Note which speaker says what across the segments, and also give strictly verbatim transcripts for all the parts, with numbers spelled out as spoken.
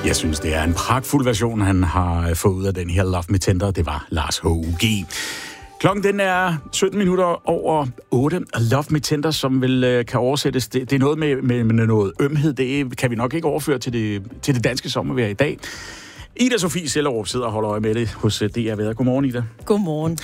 Speaker 1: Jeg synes, det er en pragtfuld version, han har fået ud af den her Love Me Tender. Det var Lars H U G. Klokken den er sytten minutter over otte. Love Me Tender, som vel kan oversættes, det, det er noget med, med, med noget ømhed. Det kan vi nok ikke overføre til det, til det danske sommervejr i dag. Ida Sofie Sellerup sidder og holder øje med det hos D R Vædder. Godmorgen, Ida.
Speaker 2: Godmorgen.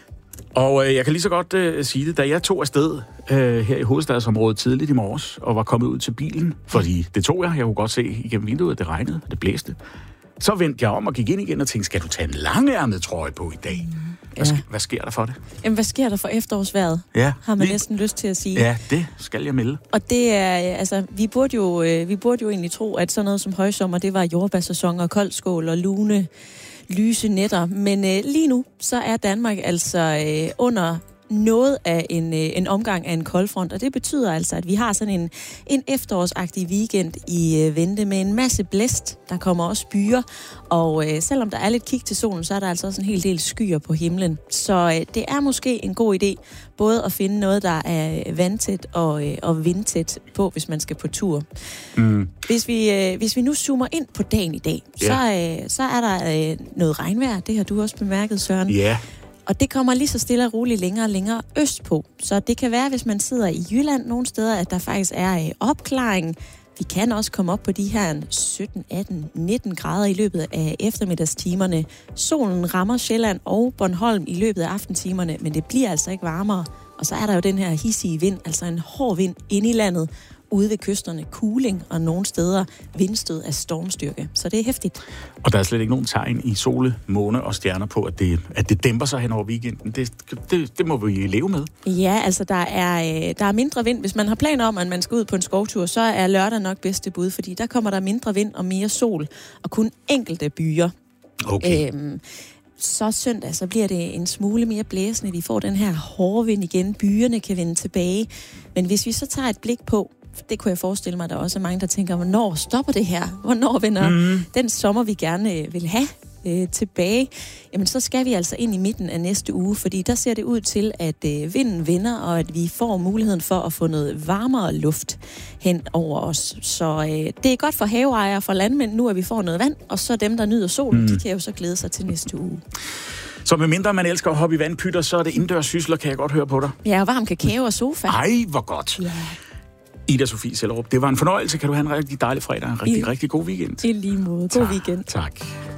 Speaker 1: Og øh, jeg kan lige så godt øh, sige det, da jeg tog afsted øh, her i hovedstadsområdet tidligt i morges, og var kommet ud til bilen, fordi det tog jeg, jeg kunne godt se igennem vinduet, at det regnede, og det blæste. Så vendte jeg om og gik ind igen og tænkte, skal du tage en langærmet trøje på i dag? Hvad, ja. sk- hvad sker der for det?
Speaker 2: Jamen, hvad sker der for efterårsvejret?
Speaker 1: Ja,
Speaker 2: har man
Speaker 1: lige...
Speaker 2: næsten lyst til at sige.
Speaker 1: Ja, det skal jeg melde.
Speaker 2: Og det er, altså, vi burde jo, øh, vi burde jo egentlig tro, at sådan noget som højsommer, det var jordbærsæson og koldskål og lune, lyse nætter. Men øh, lige nu, så er Danmark altså øh, under noget af en, øh, en omgang af en koldfront, og det betyder altså, at vi har sådan en, en efterårsagtig weekend i øh, vente med en masse blæst. Der kommer også byer, og øh, selvom der er lidt kig til solen, så er der altså også en hel del skyer på himlen. Så øh, det er måske en god idé både at finde noget, der er vandtæt og, øh, og vindtæt på, hvis man skal på tur. Mm. Hvis, vi, øh, hvis vi nu zoomer ind på dagen i dag, yeah. så, øh, så er der øh, noget regnvejr. Det har du også bemærket, Søren.
Speaker 1: Ja. Yeah.
Speaker 2: Og det kommer lige så stille og roligt længere og længere østpå. Så det kan være, hvis man sidder i Jylland nogle steder, at der faktisk er øh, opklaring. Vi kan også komme op på de her sytten, atten, nitten grader i løbet af eftermiddagstimerne. Solen rammer Sjælland og Bornholm i løbet af aftentimerne, men det bliver altså ikke varmere. Og så er der jo den her hissige vind, altså en hård vind inde i landet. Ude ved kysterne kuling, og nogle steder vindstød af stormstyrke. Så det er hæftigt. Og
Speaker 1: der er slet ikke nogen tegn i sole, måne og stjerner på, at det, at det dæmper sig hen over weekenden. Det, det, det må vi leve med.
Speaker 2: Ja, altså der er, der er mindre vind. Hvis man har planer om, at man skal ud på en skovtur, så er lørdag nok bedste bud, fordi der kommer der mindre vind og mere sol, og kun enkelte byer.
Speaker 1: Okay.
Speaker 2: Øhm, Så søndag, så bliver det en smule mere blæsende. Vi får den her hårde vind igen. Byerne kan vende tilbage. Men hvis vi så tager et blik på, det kunne jeg forestille mig, at der også er mange, der tænker, hvornår stopper det her? Hvornår vender mm. den sommer, vi gerne vil have øh, tilbage? Jamen, så skal vi altså ind i midten af næste uge, fordi der ser det ud til, at øh, vinden vender, og at vi får muligheden for at få noget varmere luft hen over os. Så øh, det er godt for haveejere og for landmænd nu, at vi får noget vand, og så dem, der nyder solen, mm. de kan jo så glæde sig til næste uge.
Speaker 1: Så medmindre man elsker at hoppe i vandpytter, så er det indendørs sysler, kan jeg godt høre på dig.
Speaker 2: Ja, og varm kakao og sofa.
Speaker 1: Ej, hvor godt.
Speaker 2: Ja.
Speaker 1: Ida Sofie Sellerup, det var en fornøjelse. Kan du have en rigtig dejlig fredag, en rigtig, I, rigtig god weekend.
Speaker 2: I lige måde. God
Speaker 1: tak,
Speaker 2: weekend.
Speaker 1: Tak.